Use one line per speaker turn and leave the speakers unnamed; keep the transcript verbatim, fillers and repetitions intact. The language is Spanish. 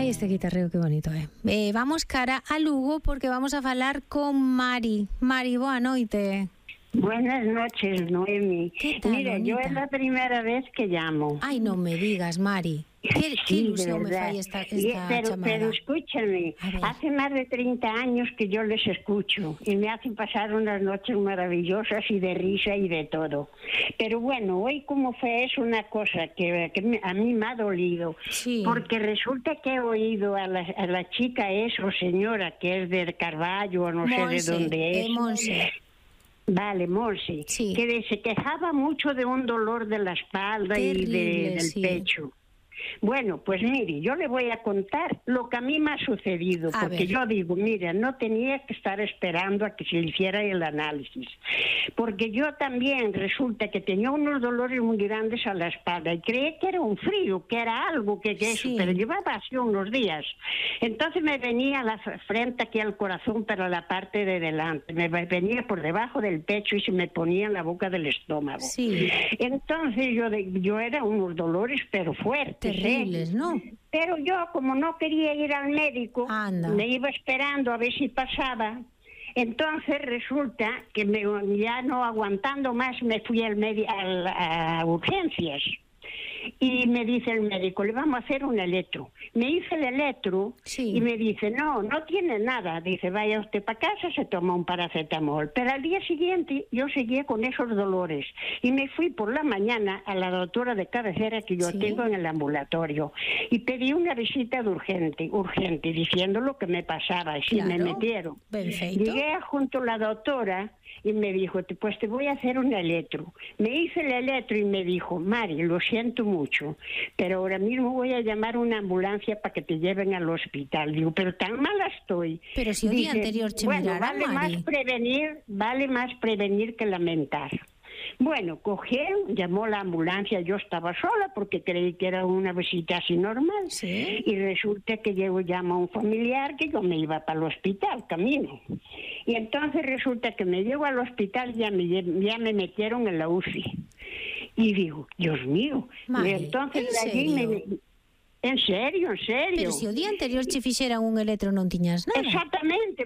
Ay, este guitarreo qué bonito, eh. eh Vamos cara a Lugo porque vamos a falar con Mari. Mari, boa noite.
Buenas noches, Noemi.
¿Qué tal,
Mira,
bonita?
yo es la primera vez que llamo.
Ay, no me digas, Mari. Qué,
Sí,
qué ilusión me
verdad.
fai esta, esta
Y, pero,
chamada.
pero escúchame, hace más de treinta años que yo les escucho y me hacen pasar unas noches maravillosas y de risa y de todo. Pero bueno, hoy como fue es una cosa que, que me, a mí me ha dolido,
Sí.
porque resulta que he oído a la, a la chica esa o señora que es de Carballo o no
Monse,
sé de dónde es.
eh, Monse.
Vale, Monse,
Sí.
que se quejaba mucho de un dolor de la espalda
Terrible,
y de, del
sí.
pecho. Bueno, pues mire, yo le voy a contar lo que a mí me ha sucedido,
A
porque
ver.
yo digo, mira, no tenía que estar esperando a que se le hiciera el análisis, porque yo también resulta que tenía unos dolores muy grandes a la espalda y creí que era un frío, que era algo que, que eso,
Sí.
pero llevaba así unos días. Entonces me venía a la frente aquí al corazón, pero la parte de delante, me venía por debajo del pecho y se me ponía en la boca del estómago.
Sí.
Entonces yo, de- yo era unos dolores, pero fuertes.
Terribles,
¿eh?
¿no?
Pero yo, como no quería ir al médico,
Anda.
me iba esperando a ver si pasaba. Entonces resulta que me, ya no aguantando más me fui al medi- al- a urgencias. Y me dice el médico, le vamos a hacer un electro. Me hice el electro
Sí.
y me dice, no, no tiene nada. Dice, vaya usted para casa, se toma un paracetamol. Pero al día siguiente yo seguía con esos dolores. Y me fui por la mañana a la doctora de cabecera que yo
Sí.
tengo en el ambulatorio. Y pedí una visita de urgente, urgente, diciendo lo que me pasaba. Y sí,
Claro.
me metieron.
Ben feito.
Llegué junto a la doctora y me dijo, pues te voy a hacer un electro. Me hice el electro y me dijo, Mari, lo siento mucho, pero ahora mismo voy a llamar una ambulancia para que te lleven al hospital. Digo, pero tan mala estoy.
Pero si el día anterior che
bueno,
mirara,
vale
Mari.
más prevenir, vale más prevenir que lamentar. Bueno, cogieron, llamó la ambulancia, yo estaba sola porque creí que era una visita así normal.
Sí.
Y resulta que llego, llama a un familiar que yo me iba para el hospital, camino. Y entonces resulta que me llego al hospital y ya me, lle- ya me metieron en la U C I. Y digo, Dios mío.
Mari,
y entonces
¿en
de allí
serio?
me... En serio, en serio.
Pero si o día anterior che fixeran un electro non tiñas nada.
Exactamente,